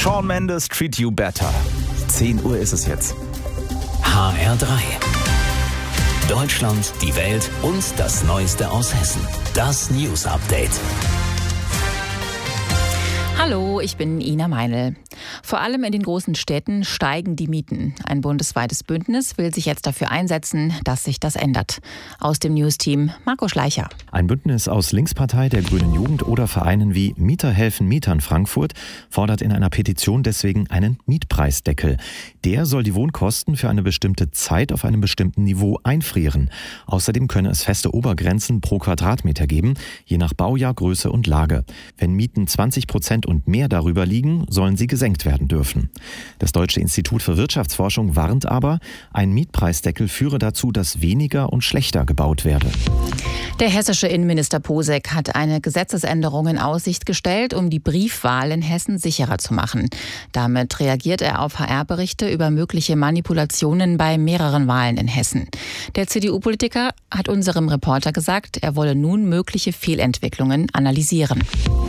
Shawn Mendes, Treat You Better. 10 Uhr ist es jetzt. HR3. Deutschland, die Welt und das Neueste aus Hessen. Das News Update. Hallo, ich bin Ina Meinl. Vor allem in den großen Städten steigen die Mieten. Ein bundesweites Bündnis will sich jetzt dafür einsetzen, dass sich das ändert. Aus dem News-Team Marco Schleicher. Ein Bündnis aus Linkspartei, der Grünen Jugend oder Vereinen wie Mieter helfen Mietern Frankfurt fordert in einer Petition deswegen einen Mietpreisdeckel. Der soll die Wohnkosten für eine bestimmte Zeit auf einem bestimmten Niveau einfrieren. Außerdem könne es feste Obergrenzen pro Quadratmeter geben, je nach Baujahr, Größe und Lage. Wenn Mieten 20% und mehr darüber liegen, sollen sie gesenkt werden dürfen. Das Deutsche Institut für Wirtschaftsforschung warnt aber, ein Mietpreisdeckel führe dazu, dass weniger und schlechter gebaut werde. Der hessische Innenminister Posek hat eine Gesetzesänderung in Aussicht gestellt, um die Briefwahl in Hessen sicherer zu machen. Damit reagiert er auf HR-Berichte über mögliche Manipulationen bei mehreren Wahlen in Hessen. Der CDU-Politiker hat unserem Reporter gesagt, er wolle nun mögliche Fehlentwicklungen analysieren.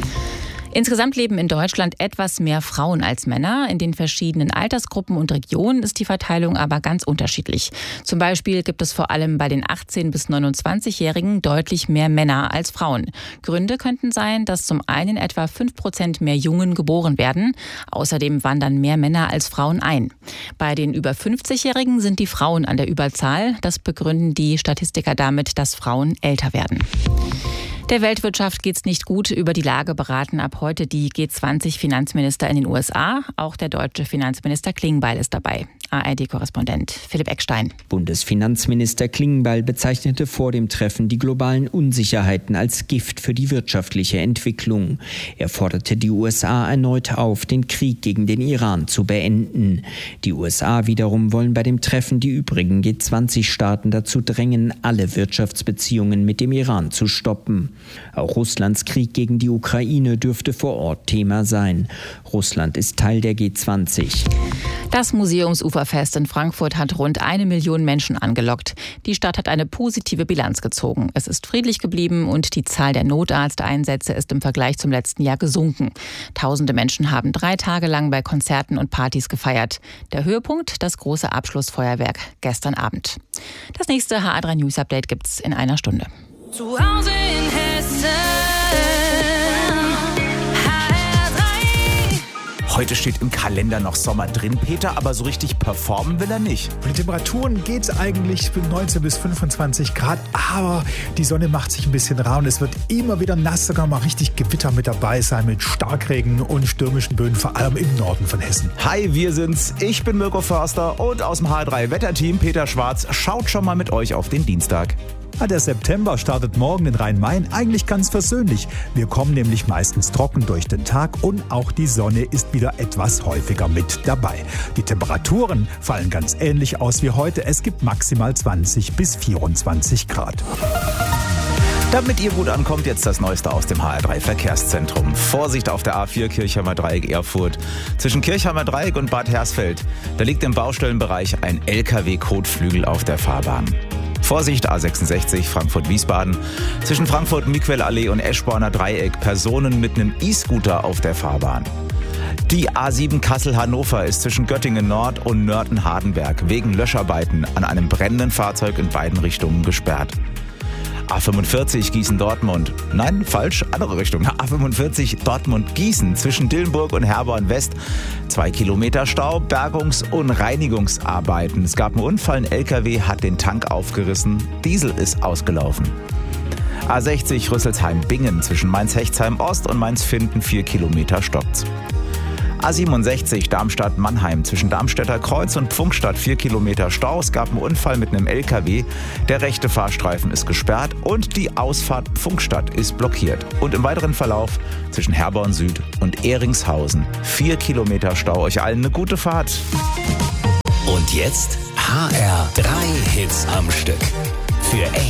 Insgesamt leben in Deutschland etwas mehr Frauen als Männer. In den verschiedenen Altersgruppen und Regionen ist die Verteilung aber ganz unterschiedlich. Zum Beispiel gibt es vor allem bei den 18- bis 29-Jährigen deutlich mehr Männer als Frauen. Gründe könnten sein, dass zum einen etwa 5% mehr Jungen geboren werden. Außerdem wandern mehr Männer als Frauen ein. Bei den über 50-Jährigen sind die Frauen an der Überzahl. Das begründen die Statistiker damit, dass Frauen älter werden. Der Weltwirtschaft geht's nicht gut. Über die Lage beraten ab heute die G20-Finanzminister in den USA. Auch der deutsche Finanzminister Klingbeil ist dabei. ARD-Korrespondent Philipp Eckstein. Bundesfinanzminister Klingbeil bezeichnete vor dem Treffen die globalen Unsicherheiten als Gift für die wirtschaftliche Entwicklung. Er forderte die USA erneut auf, den Krieg gegen den Iran zu beenden. Die USA wiederum wollen bei dem Treffen die übrigen G20-Staaten dazu drängen, alle Wirtschaftsbeziehungen mit dem Iran zu stoppen. Auch Russlands Krieg gegen die Ukraine dürfte vor Ort Thema sein. Russland ist Teil der G20. Das Museumsuferfest in Frankfurt hat rund 1 Million Menschen angelockt. Die Stadt hat eine positive Bilanz gezogen. Es ist friedlich geblieben und die Zahl der Notarzteinsätze ist im Vergleich zum letzten Jahr gesunken. Tausende Menschen haben 3 Tage lang bei Konzerten und Partys gefeiert. Der Höhepunkt, das große Abschlussfeuerwerk gestern Abend. Das nächste HR3 News Update gibt's in einer Stunde. Zu Hause in Hessen. Heute steht im Kalender noch Sommer drin, Peter, aber so richtig performen will er nicht. Von den Temperaturen geht es eigentlich 19 bis 25 Grad, aber die Sonne macht sich ein bisschen rar und es wird immer wieder nass, sogar mal richtig Gewitter mit dabei sein, mit Starkregen und stürmischen Böen, vor allem im Norden von Hessen. Hi, wir sind's. Ich bin Mirko Förster und aus dem HR3 Wetterteam Peter Schwarz schaut schon mal mit euch auf den Dienstag. Der September startet morgen in Rhein-Main eigentlich ganz versöhnlich. Wir kommen nämlich meistens trocken durch den Tag und auch die Sonne ist wieder etwas häufiger mit dabei. Die Temperaturen fallen ganz ähnlich aus wie heute. Es gibt maximal 20 bis 24 Grad. Damit ihr gut ankommt, jetzt das Neueste aus dem HR3 Verkehrszentrum. Vorsicht auf der A4 Kirchheimer Dreieck Erfurt. Zwischen Kirchheimer Dreieck und Bad Hersfeld. Da liegt im Baustellenbereich ein LKW-Kotflügel auf der Fahrbahn. Vorsicht A66 Frankfurt-Wiesbaden. Zwischen Frankfurt-Miquel-Allee und Eschborner Dreieck Personen mit einem E-Scooter auf der Fahrbahn. Die A7 Kassel-Hannover ist zwischen Göttingen Nord und Nörten-Hardenberg wegen Löscharbeiten an einem brennenden Fahrzeug in beiden Richtungen gesperrt. A45 Gießen-Dortmund. Nein, falsch, andere Richtung. A45 Dortmund-Gießen zwischen Dillenburg und Herborn-West. 2 Kilometer Stau, Bergungs- und Reinigungsarbeiten. Es gab einen Unfall, ein LKW hat den Tank aufgerissen. Diesel ist ausgelaufen. A60 Rüsselsheim-Bingen zwischen Mainz-Hechtsheim-Ost und Mainz-Finden 4 Kilometer stockt's. A67 Darmstadt-Mannheim zwischen Darmstädter Kreuz und Pfunkstadt 4 Kilometer Stau. Es gab einen Unfall mit einem LKW. Der rechte Fahrstreifen ist gesperrt und die Ausfahrt Pfunkstadt ist blockiert. Und im weiteren Verlauf zwischen Herborn Süd und Ehringshausen 4 Kilometer Stau. Euch allen eine gute Fahrt. Und jetzt HR3 Hits am Stück. Für echt